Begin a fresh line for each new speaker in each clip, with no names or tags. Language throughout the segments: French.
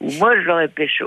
ou moi je l'aurais pécho.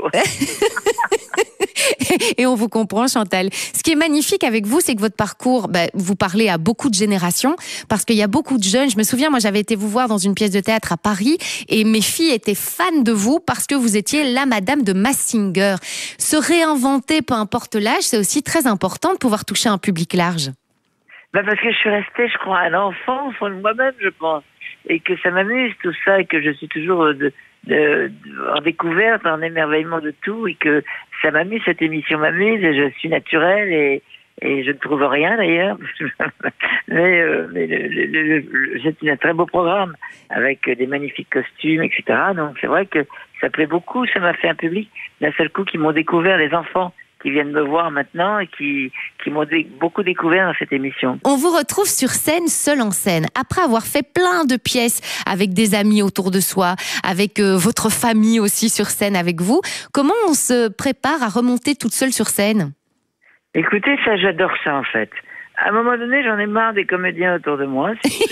Et on vous comprend, Chantal. Ce qui est magnifique avec vous, c'est que votre parcours, vous parlez à beaucoup de générations, parce qu'il y a beaucoup de jeunes. Je me souviens, moi, j'avais été vous voir dans une pièce de théâtre à Paris, et mes filles étaient fans de vous parce que vous étiez la Madame de Massinger. Se réinventer, peu importe l'âge, c'est aussi très important de pouvoir toucher un public large.
Parce que je suis restée, je crois, un enfant au fond de moi-même, je pense, et que ça m'amuse tout ça, et que je suis toujours en découverte, en émerveillement de tout, et que ça m'amuse, cette émission m'amuse, et je suis naturelle, et je ne trouve rien d'ailleurs, mais c'est un très beau programme, avec des magnifiques costumes, etc. Donc c'est vrai que ça plaît beaucoup, ça m'a fait un public, d'un seul coup, qui m'ont découvert, les enfants qui viennent me voir maintenant et qui m'ont beaucoup découvert dans cette émission.
On vous retrouve sur scène, seul en scène. Après avoir fait plein de pièces avec des amis autour de soi, avec votre famille aussi sur scène avec vous, comment on se prépare à remonter toute seule sur scène ?
Écoutez, ça, j'adore ça en fait. À un moment donné, j'en ai marre des comédiens autour de moi.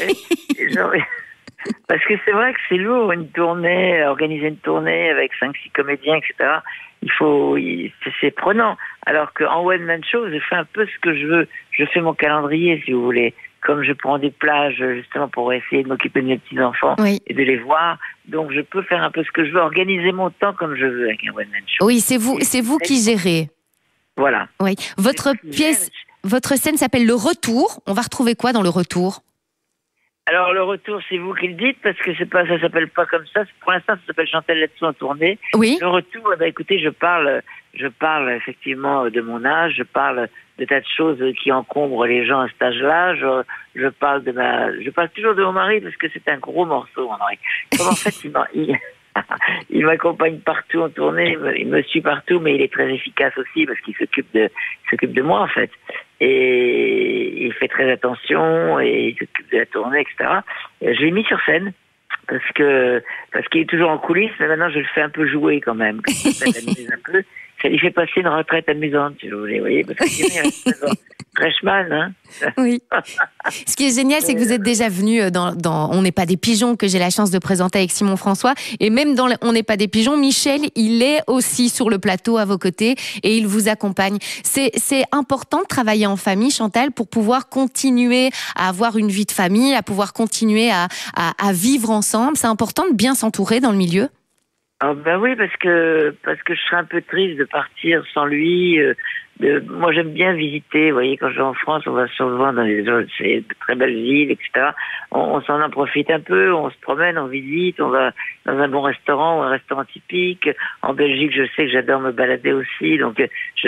Parce que c'est vrai que c'est lourd, organiser une tournée avec 5-6 comédiens, etc. C'est prenant. Alors qu'en one-man show, je fais un peu ce que je veux. Je fais mon calendrier, si vous voulez. Comme je prends des plages, justement, pour essayer de m'occuper de mes petits-enfants et de les voir. Donc, je peux faire un peu ce que je veux, organiser mon temps comme je veux avec un one-man show.
Oui, c'est vous qui gérez.
Voilà.
Oui. Votre scène s'appelle Le Retour. On va retrouver quoi dans Le Retour ?
Alors, Le Retour, c'est vous qui le dites, parce que ça s'appelle pas comme ça. Pour l'instant, ça s'appelle Chantal là-dessous en tournée.
Oui.
Le Retour, écoutez, je parle effectivement de mon âge, je parle de tas de choses qui encombrent les gens à cet âge-là. Je parle toujours de mon mari, parce que c'est un gros morceau, mon mari. Comme en fait, il m'accompagne partout en tournée, il me suit partout, mais il est très efficace aussi, parce qu'il s'occupe de moi, en fait. Et il fait très attention, et il s'occupe de la tournée, etc. Et je l'ai mis sur scène, parce qu'il est toujours en coulisses, mais maintenant je le fais un peu jouer quand même. Ça m'amuse un peu. Ça lui fait passer une retraite amusante, si vous voulez, vous voyez, parce qu'il est freshman, hein.
Oui. Ce qui est génial, c'est que vous êtes déjà venu dans On n'est pas des pigeons, que j'ai la chance de présenter avec Simon François. Et même dans On n'est pas des pigeons, Michel, il est aussi sur le plateau à vos côtés et il vous accompagne. C'est important de travailler en famille, Chantal, pour pouvoir continuer à avoir une vie de famille, à pouvoir continuer à vivre ensemble. C'est important de bien s'entourer dans le milieu.
Oui, parce que je serais un peu triste de partir sans lui. Moi, j'aime bien visiter. Vous voyez, quand je vais en France, on va souvent dans de très belles villes, etc. On s'en profite un peu, on se promène, on visite, on va dans un bon restaurant ou un restaurant typique. En Belgique, je sais que j'adore me balader aussi. Donc,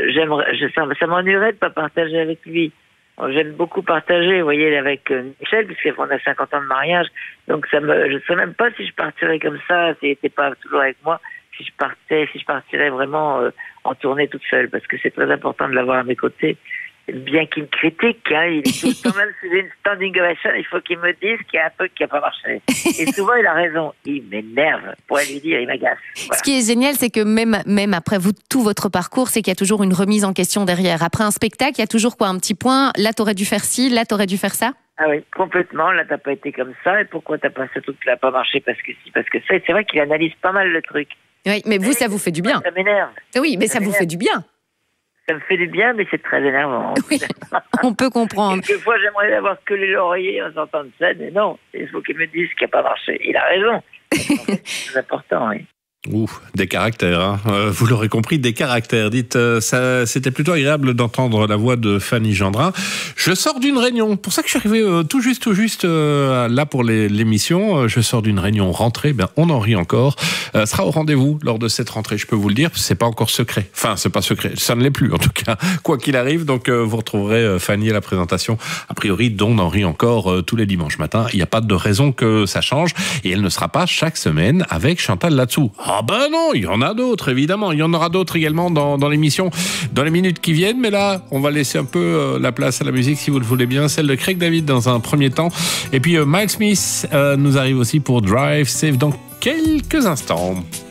ça m'ennuierait de pas partager avec lui. J'aime beaucoup partager, vous voyez, avec Michel, puisqu'on a 50 ans de mariage. Donc, je ne sais même pas si je partirais comme ça, s'il n'était pas toujours avec moi, si je partirais vraiment en tournée toute seule, parce que c'est très important de l'avoir à mes côtés. Bien qu'il me critique, il est tout le temps, même si j'ai une standing ovation, il faut qu'il me dise qu'il y a un truc qui n'a pas marché. Et souvent, il a raison. Il m'énerve. Pour lui dire, il m'agace. Voilà.
Ce qui est génial, c'est que même après tout votre parcours, c'est qu'il y a toujours une remise en question derrière. Après un spectacle, il y a toujours un petit point. Là, t'aurais dû faire ci, là, t'aurais dû faire ça.
Ah oui, complètement. Là, t'as pas été comme ça. Et pourquoi t'as pas ce truc-là pas marché? Parce que si, parce que ça. C'est vrai qu'il analyse pas mal le truc.
Oui, mais vous, ça vous fait du bien.
Ça m'énerve.
Oui, mais ça vous fait du bien.
Ça me fait du bien, mais c'est très énervant.
Oui, on peut comprendre.
Quelquefois, j'aimerais avoir que les lauriers en sortant de scène, mais non, il faut qu'il me dise ce qui n'a pas marché. Il a raison. C'est important, oui.
Des caractères, hein. Vous l'aurez compris, des caractères. Dites, c'était plutôt agréable d'entendre la voix de Fanny Gendrin. Je sors d'une réunion, pour ça que je suis arrivé tout juste là pour l'émission. Je sors d'une réunion rentrée, on en rit encore. Sera au rendez-vous lors de cette rentrée, je peux vous le dire, c'est pas encore secret. Enfin, c'est pas secret, ça ne l'est plus en tout cas, quoi qu'il arrive. Donc vous retrouverez Fanny à la présentation, a priori, d'On en rit encore tous les dimanches matins. Il n'y a pas de raison que ça change, et elle ne sera pas chaque semaine avec Chantal là-dessous. Ah ben non, il y en a d'autres, évidemment. Il y en aura d'autres également dans l'émission, dans les minutes qui viennent. Mais là, on va laisser un peu la place à la musique, si vous le voulez bien. Celle de Craig David dans un premier temps. Et puis Mike Smith nous arrive aussi pour Drive Safe dans quelques instants.